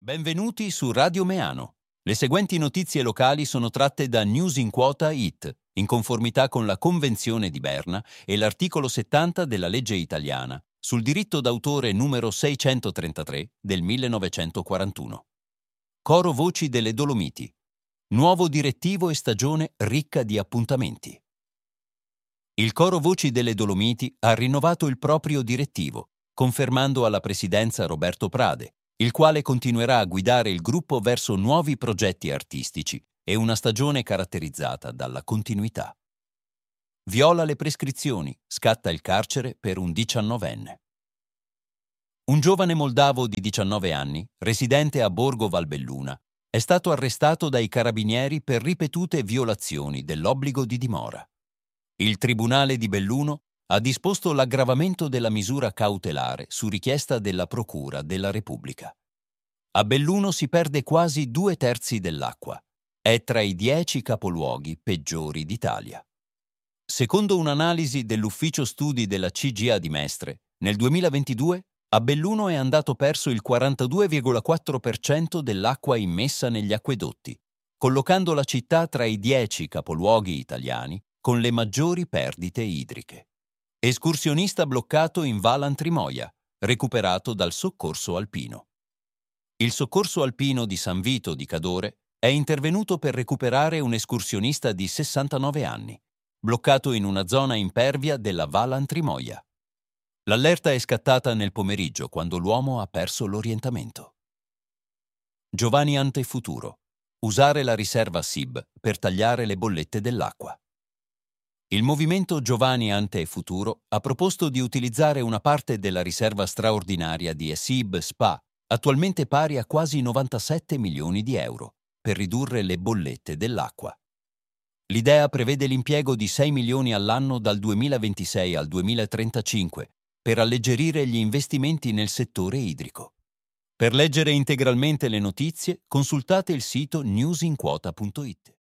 Benvenuti su Radio Meano. Le seguenti notizie locali sono tratte da News in Quota IT, in conformità con la Convenzione di Berna e l'articolo 70 della legge italiana sul diritto d'autore numero 633 del 1941. Coro Voci delle Dolomiti. Nuovo direttivo e stagione ricca di appuntamenti. Il Coro Voci delle Dolomiti ha rinnovato il proprio direttivo, confermando alla presidenza Roberto Prade, il quale continuerà a guidare il gruppo verso nuovi progetti artistici e una stagione caratterizzata dalla continuità. Viola le prescrizioni, scatta il carcere per un 19enne. Un giovane moldavo di 19 anni, residente a Borgo Valbelluna, è stato arrestato dai carabinieri per ripetute violazioni dell'obbligo di dimora. Il Tribunale di Belluno ha disposto l'aggravamento della misura cautelare su richiesta della Procura della Repubblica. A Belluno si perde quasi 2/3 dell'acqua. È tra i 10 capoluoghi peggiori d'Italia. Secondo un'analisi dell'Ufficio Studi della CGA di Mestre, nel 2022 a Belluno è andato perso il 42,4% dell'acqua immessa negli acquedotti, collocando la città tra i 10 capoluoghi italiani con le maggiori perdite idriche. Escursionista bloccato in Val Antrimoia, recuperato dal soccorso alpino. Il soccorso alpino di San Vito di Cadore è intervenuto per recuperare un escursionista di 69 anni, bloccato in una zona impervia della Val Antrimoia. L'allerta è scattata nel pomeriggio quando l'uomo ha perso l'orientamento. Giovanni Antefuturo. Usare la riserva SIB per tagliare le bollette dell'acqua. Il movimento Giovanni Antefuturo ha proposto di utilizzare una parte della riserva straordinaria di SIB SPA, attualmente pari a quasi 97 milioni di euro, per ridurre le bollette dell'acqua. L'idea prevede l'impiego di 6 milioni all'anno dal 2026 al 2035 per alleggerire gli investimenti nel settore idrico. Per leggere integralmente le notizie, consultate il sito newsinquota.it.